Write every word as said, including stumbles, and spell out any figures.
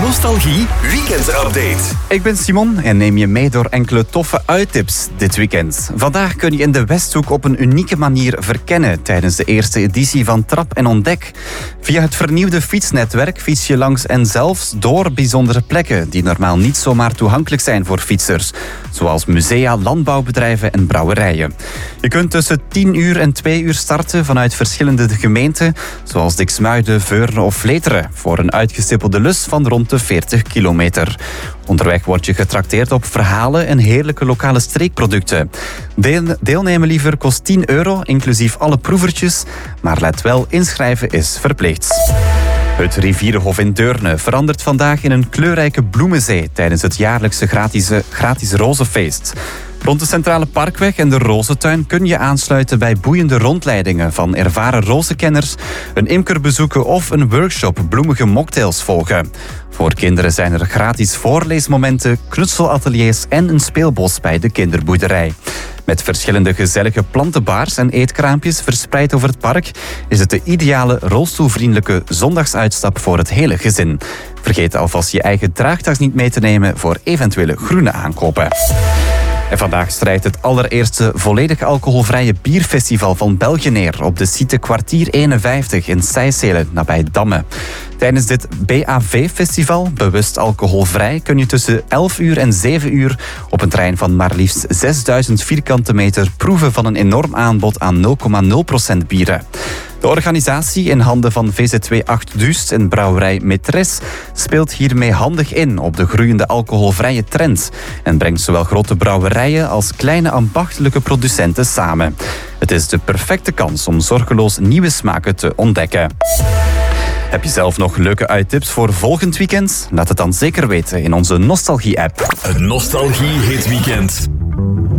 Nostalgie Weekend Update. Ik ben Simon en neem je mee door enkele toffe uittips dit weekend. Vandaag kun je in de Westhoek op een unieke manier verkennen tijdens de eerste editie van Trap en Ontdek. Via het vernieuwde fietsnetwerk fiets je langs en zelfs door bijzondere plekken die normaal niet zomaar toegankelijk zijn voor fietsers. Zoals musea, landbouwbedrijven en brouwerijen. Je kunt tussen tien uur en twee uur starten vanuit verschillende gemeenten, zoals Diksmuiden, Veurne of Vleteren, voor een uitgestippelde lus van rond de veertig kilometer. Onderweg word je getrakteerd op verhalen en heerlijke lokale streekproducten. Deel- deelnemen liever kost tien euro, inclusief alle proevertjes, maar let wel, inschrijven is verplicht. Het Rivierenhof in Deurne verandert vandaag in een kleurrijke bloemenzee tijdens het jaarlijkse gratis, gratis rozenfeest. Rond de Centrale Parkweg en de Rozentuin kun je aansluiten bij boeiende rondleidingen van ervaren rozenkenners, een imker bezoeken of een workshop bloemige mocktails volgen. Voor kinderen zijn er gratis voorleesmomenten, knutselateliers en een speelbos bij de kinderboerderij. Met verschillende gezellige plantenbaars en eetkraampjes verspreid over het park is het de ideale rolstoelvriendelijke zondagsuitstap voor het hele gezin. Vergeet alvast je eigen draagtas niet mee te nemen voor eventuele groene aankopen. En vandaag strijdt het allereerste volledig alcoholvrije bierfestival van België neer op de site Kwartier eenenvijftig in Sijselen, nabij Damme. Tijdens dit B A V-festival, bewust alcoholvrij, kun je tussen elf uur en zeven uur op een terrein van maar liefst zesduizend vierkante meter proeven van een enorm aanbod aan nul komma nul procent bieren. De organisatie in handen van V Z W acht Duust en brouwerij Metres speelt hiermee handig in op de groeiende alcoholvrije trend en brengt zowel grote brouwerijen als kleine ambachtelijke producenten samen. Het is de perfecte kans om zorgeloos nieuwe smaken te ontdekken. Heb je zelf nog leuke uittips voor volgend weekend? Laat het dan zeker weten in onze Nostalgie-app. Het Nostalgie Hit Weekend.